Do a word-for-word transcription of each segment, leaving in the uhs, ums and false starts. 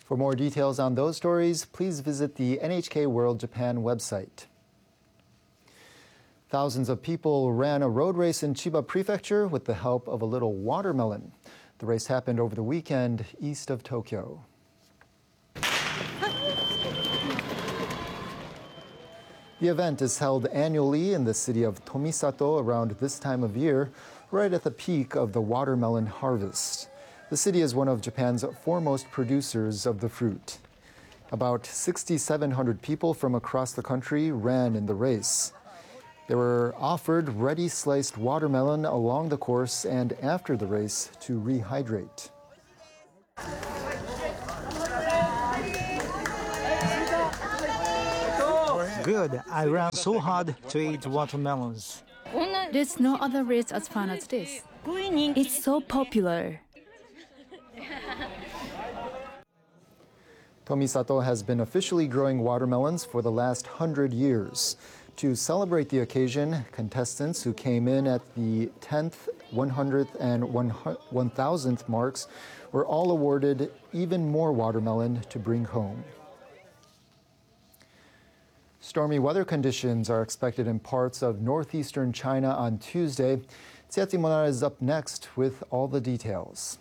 For more details on those stories, please visit the N H K World Japan website. Thousands of people ran a road race in Chiba Prefecture with the help of a little watermelon. The race happened over the weekend east of Tokyo. The event is held annually in the city of Tomisato around this time of year, right at the peak of the watermelon harvest. The city is one of Japan's foremost producers of the fruit. About six thousand seven hundred people from across the country ran in the race. They were offered ready sliced watermelon along the course and after the race to rehydrate. Good. I ran so hard to eat watermelons. There's no other race as fun as this. It's so popular. Tomisato has been officially growing watermelons for the last hundred years. To celebrate the occasion, contestants who came in at the tenth, one hundredth, and one thousandth marks were all awarded even more watermelon to bring home. Stormy weather conditions are expected in parts of northeastern China on Tuesday. Tsiati Monara is up next with all the details.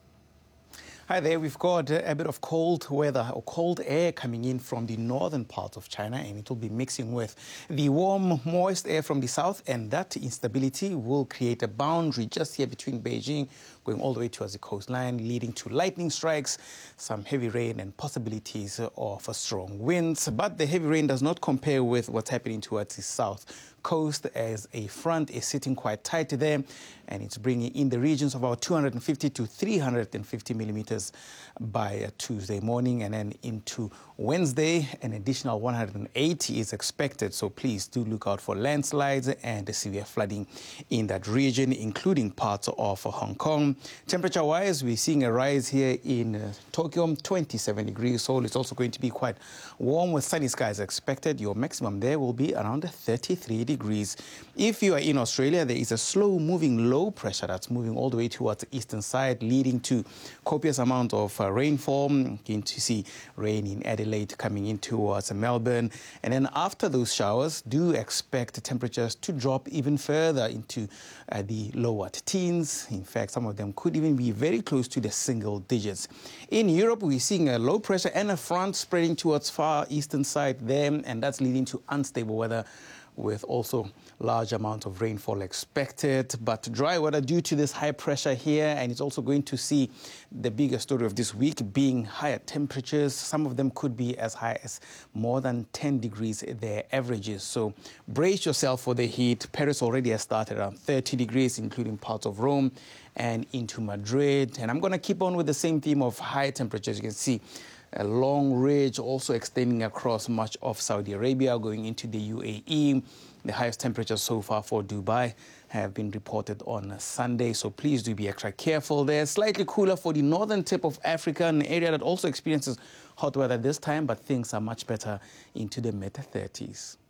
Hi there, we've got a bit of cold weather or cold air coming in from the northern part of China, and it will be mixing with the warm, moist air from the south, and that instability will create a boundary just here between Beijing, going all the way towards the coastline, leading to lightning strikes, some heavy rain and possibilities of strong winds. But the heavy rain does not compare with what's happening towards the south coast, as a front is sitting quite tight there, and it's bringing in the regions of about two hundred fifty to three hundred fifty millimeters by Tuesday morning, and then into Wednesday an additional one hundred eighty is expected. So please do look out for landslides and severe flooding in that region, including parts of Hong Kong. Temperature wise, we're seeing a rise here in uh, Tokyo, twenty-seven degrees. Seoul is also going to be quite warm with sunny skies expected. Your maximum there will be around thirty-three degrees. If you are in Australia, there is a slow moving low pressure that's moving all the way towards the eastern side, leading to copious amount of uh, rainfall. Going to see rain in Adelaide coming in towards Melbourne. And then after those showers, do expect temperatures to drop even further into uh, the lower teens. In fact, some of them could even be very close to the single digits. In Europe, we're seeing a low pressure and a front spreading towards far eastern side there, and that's leading to unstable weather with also large amount of rainfall expected, but dry weather due to this high pressure here. And it's also going to see the bigger story of this week being higher temperatures. Some of them could be as high as more than ten degrees, their averages. So brace yourself for the heat. Paris already has started around thirty degrees, including parts of Rome and into Madrid. And I'm going to keep on with the same theme of high temperatures. You can see a long ridge also extending across much of Saudi Arabia, going into the U A E. The highest temperatures so far for Dubai have been reported on Sunday, so please do be extra careful there. Slightly cooler for the northern tip of Africa, an area that also experiences hot weather this time, but things are much better into the mid thirties.